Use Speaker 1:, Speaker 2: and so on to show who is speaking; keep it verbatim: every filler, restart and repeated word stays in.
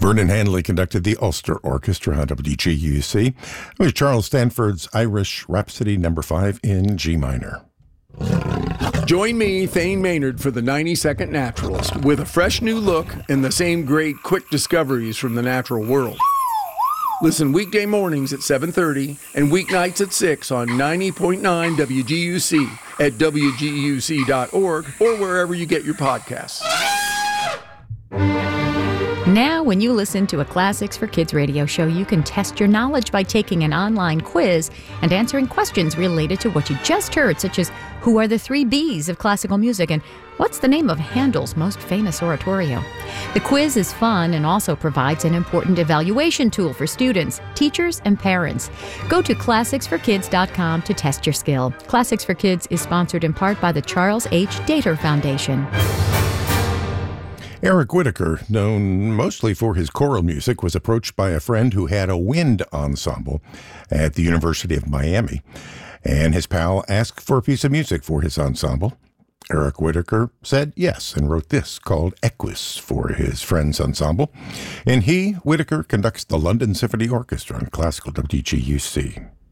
Speaker 1: Vernon Hanley conducted the Ulster Orchestra on W G U C. It was Charles Stanford's Irish Rhapsody number five in G minor.
Speaker 2: Join me, Thane Maynard, for the ninety-second Naturalist, with a fresh new look and the same great quick discoveries from the natural world. Listen weekday mornings at seven thirty and weeknights at six on ninety point nine W G U C at W G U C dot org or wherever you get your podcasts.
Speaker 3: Now, when you listen to a Classics for Kids radio show, you can test your knowledge by taking an online quiz and answering questions related to what you just heard, such as who are the three B's of classical music and what's the name of Handel's most famous oratorio. The quiz is fun and also provides an important evaluation tool for students, teachers, and parents. Go to classics for kids dot com to test your skill. Classics for Kids is sponsored in part by the Charles H. Dater Foundation.
Speaker 1: Eric Whitacre, known mostly for his choral music, was approached by a friend who had a wind ensemble at the University of Miami, and his pal asked for a piece of music for his ensemble. Eric Whitacre said yes and wrote this called Equus for his friend's ensemble, and he, Whitacre, conducts the London Symphony Orchestra on Classical W G U C.